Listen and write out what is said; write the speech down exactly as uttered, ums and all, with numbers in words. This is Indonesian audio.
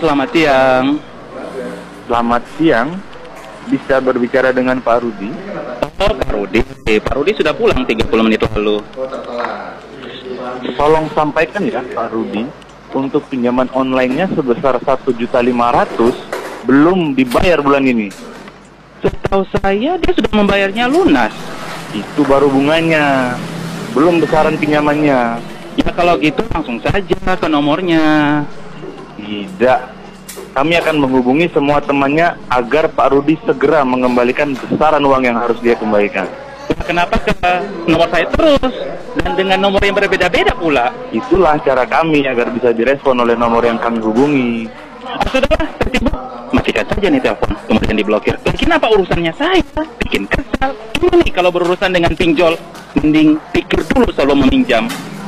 selamat siang. Selamat siang, bisa berbicara dengan Pak Rudi? Oh, Pak Rudi. Eh, Pak Rudi sudah pulang tiga puluh menit lalu. Tolong sampaikan ya Pak Rudi, untuk pinjaman online-nya sebesar satu juta lima ratus ribu belum dibayar bulan ini. Setahu saya dia sudah membayarnya lunas. Itu baru bunganya, belum besaran pinjamannya. Ya kalau gitu langsung saja ke nomornya. Tidak, kami akan menghubungi semua temannya agar Pak Rudi segera mengembalikan besaran uang yang harus dia kembalikan. Nah, kenapa ke nomor saya terus? Dan dengan nomor yang berbeda-beda pula. Itulah cara kami agar bisa direspon oleh nomor yang kami hubungi. Oh, sudahlah, tertiba. Matikan saja nih telepon, kemudian diblokir. Mungkin apa urusannya saya? Bikin kesal. Ini kalau berurusan dengan pinjol, mending pikir dulu sebelum meminjam.